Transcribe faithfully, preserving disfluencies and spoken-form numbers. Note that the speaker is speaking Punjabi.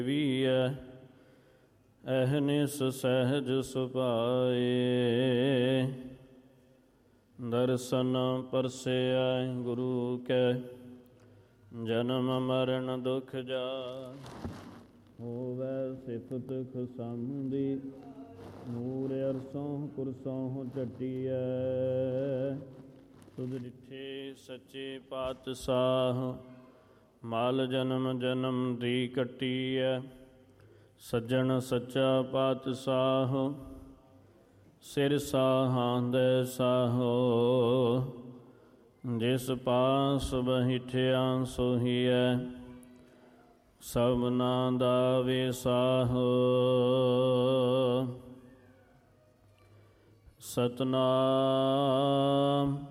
ਵੀਐ ਅਹਨਿਸ ਸਹਿਜ ਸੁਭਾਏ। ਦਰਸ਼ਨ ਪਰਸੈ ਗੁਰੂ ਕੈ ਜਨਮ ਮਰਨ ਦੁਖ ਜਾਏ। ਹੋਵੈ ਸਿਫਤ ਖਸਮ ਦੀ ਨੂਰ ਅਰਸੋਂ ਕੁਰਸੋਂ ਝਟੀਐ। ਤੁਧ ਡਿਠੇ ਸੱਚੇ ਪਾਤਸ਼ਾਹ ਮਾਲ ਜਨਮ ਜਨਮ ਦੀ ਕੱਟੀਐ। ਸੱਜਣ ਸੱਚਾ ਪਾਤਸ਼ਾਹ ਸਿਰ ਸਾਹਾਂਦੈ ਸਾਹੋ। ਜਿਸ ਪਾਸ ਬਹਿਠਿਆ ਸੋਹੀਐ ਸਭਨਾ ਦਾ ਵਿਸਾਹੋ। ਸਤਨਾਮ